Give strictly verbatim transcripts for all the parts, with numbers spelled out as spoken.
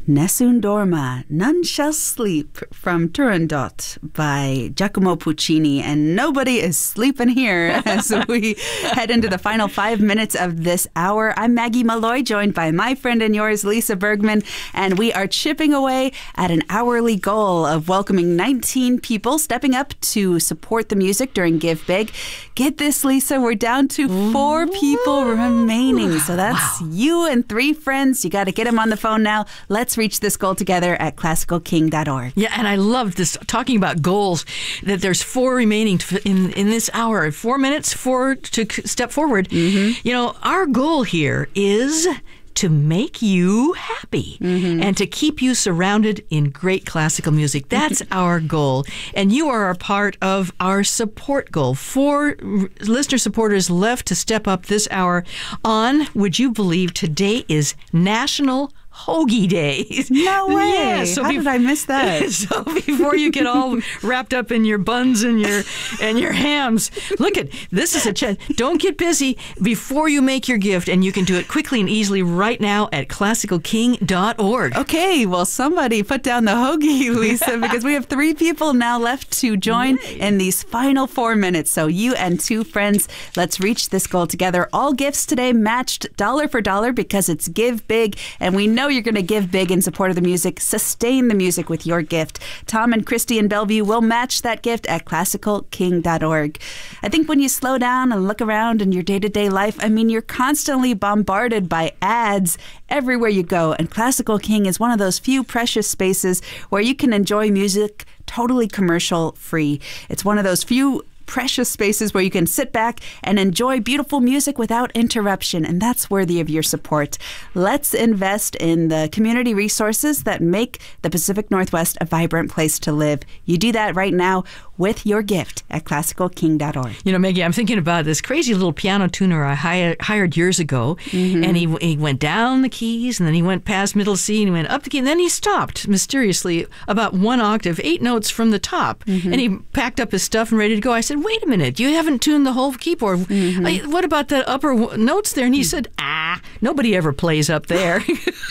Nessun dorma, none shall sleep from Turandot by Giacomo Puccini. And nobody is sleeping here as we head into the final five minutes of this hour. I'm Maggie Malloy, joined by my friend and yours, Lisa Bergman. And we are chipping away at an hourly goal of welcoming nineteen people stepping up to support the music during Give Big. Get this, Lisa, we're down to four people remaining. So that's wow. you and three friends. You got to get them on the phone now. Let's reach this goal together at classical king dot org. Yeah, and I love this, talking about goals, that there's four remaining in, in this hour. Four minutes for to step forward. Mm-hmm. You know, our goal here is to make you happy mm-hmm. and to keep you surrounded in great classical music. That's our goal. And you are a part of our support goal. Four listener supporters left to step up this hour on, would you believe, today is National Hoagie Day. No way. Yeah, so How be- did I miss that? So before you get all wrapped up in your buns and your and your hams, look at this is a chance. Don't get busy before you make your gift, and you can do it quickly and easily right now at classical king dot org. Okay, well, somebody put down the hoagie, Lisa, because we have three people now left to join Yay. in these final four minutes. So you and two friends, let's reach this goal together. All gifts today matched dollar for dollar because it's Give Big, and we know you're going to give big in support of the music. Sustain the music with your gift. Tom and Christy in Bellevue will match that gift at classical king dot org. I think when you slow down and look around in your day-to-day life, I mean, you're constantly bombarded by ads everywhere you go. And Classical King is one of those few precious spaces where you can enjoy music totally commercial free. It's one of those few precious spaces where you can sit back and enjoy beautiful music without interruption, and that's worthy of your support. Let's invest in the community resources that make the Pacific Northwest a vibrant place to live. You do that right now with your gift at classical king dot org. You know, Maggie, I'm thinking about this crazy little piano tuner I hired, hired years ago, mm-hmm. and he he went down the keys, and then he went past middle C, and he went up the key, and then he stopped mysteriously about one octave, eight notes from the top, mm-hmm. and he packed up his stuff and ready to go. I said, wait a minute, you haven't tuned the whole keyboard. Mm-hmm. I, what about the upper w- notes there? And he said, ah, nobody ever plays up there.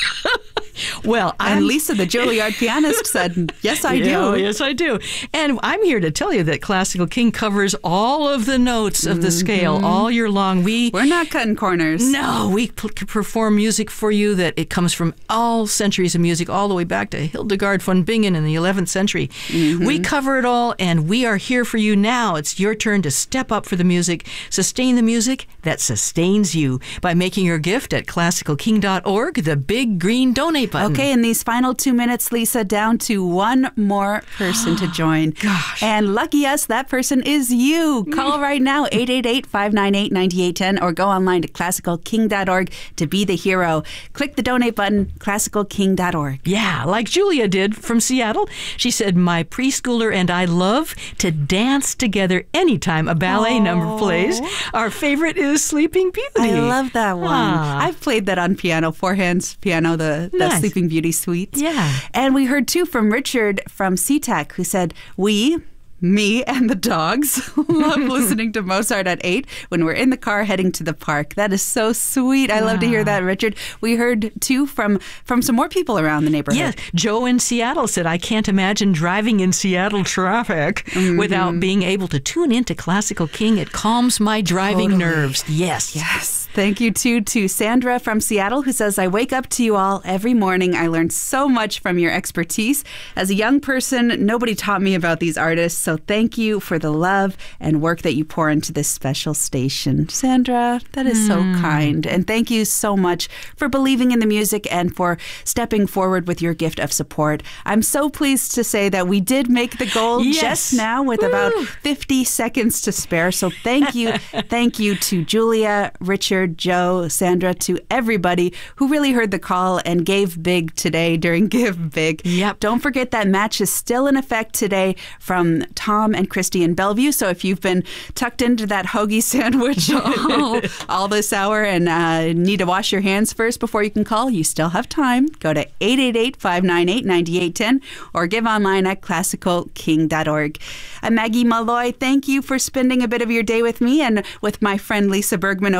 Well, and I'm, Lisa, the Juilliard pianist, said, yes, I do. Yeah, yes, I do. And I'm here to tell you that Classical King covers all of the notes of the mm-hmm. scale all year long. We, We're not cutting corners. No, we p- perform music for you that it comes from all centuries of music, all the way back to Hildegard von Bingen in the eleventh century. Mm-hmm. We cover it all, and we are here for you now. It's your turn to step up for the music, sustain the music that sustains you by making your gift at classical king dot org, the big green donate button. Okay, in these final two minutes, Lisa, down to one more person to join. Gosh. And lucky us, that person is you. Call right now, eight eight eight, five nine eight, nine eight one zero, or go online to classical king dot org to be the hero. Click the donate button, classical king dot org. Yeah, like Julia did from Seattle. She said, my preschooler and I love to dance together anytime a ballet Aww. number plays. Our favorite is Sleeping Beauty. I love that one. Ah. I've played that on piano, four hands piano, the, the Nice. Sleeping Beauty suite. Yeah. And we heard too from Richard from SeaTac, who said, we, me and the dogs love listening to Mozart at eight when we're in the car heading to the park. That is so sweet. I love to hear that, Richard. We heard too from from some more people around the neighborhood. Yes, Joe in Seattle said, I can't imagine driving in Seattle traffic mm-hmm. without being able to tune into Classical King. It calms my driving totally. nerves. Yes. Yes. Thank you, too, to Sandra from Seattle, who says, I wake up to you all every morning. I learn so much from your expertise. As a young person, nobody taught me about these artists, so thank you for the love and work that you pour into this special station. Sandra, that is mm. so kind. And thank you so much for believing in the music and for stepping forward with your gift of support. I'm so pleased to say that we did make the goal yes. just now with Woo. about fifty seconds to spare. So thank you. Thank you to Julia, Richard, Joe, Sandra, to everybody who really heard the call and gave big today during Give Big. Yep. Don't forget that match is still in effect today from Tom and Christy in Bellevue. So if you've been tucked into that hoagie sandwich all, all this hour and uh, need to wash your hands first before you can call, you still have time. Go to eight eight eight, five nine eight, nine eight one zero or give online at classical king dot org. I'm Maggie Malloy. Thank you for spending a bit of your day with me and with my friend Lisa Bergman over here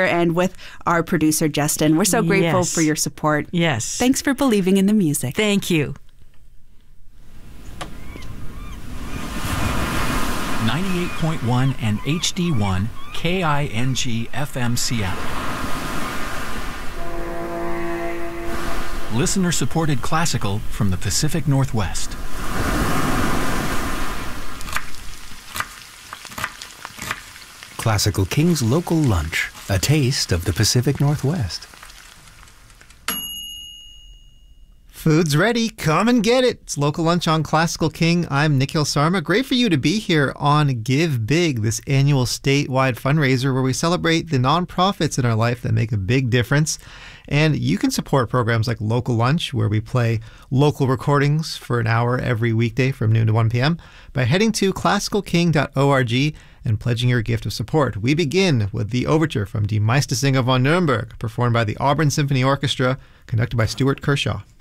and with our producer, Justin. We're so grateful Yes. for your support. Yes. Thanks for believing in the music. Thank you. ninety-eight point one and H D one K I N G F M Seattle. Listener-supported classical from the Pacific Northwest. Classical King's Local Lunch, a taste of the Pacific Northwest. Food's ready. Come and get it. It's Local Lunch on Classical King. I'm Nikhil Sarma. Great for you to be here on Give Big, this annual statewide fundraiser where we celebrate the nonprofits in our life that make a big difference. And you can support programs like Local Lunch, where we play local recordings for an hour every weekday from noon to one p.m. by heading to classical king dot org and pledging your gift of support. We begin with the overture from Die Meistersinger von Nuremberg, performed by the Auburn Symphony Orchestra, conducted by Stuart Kershaw.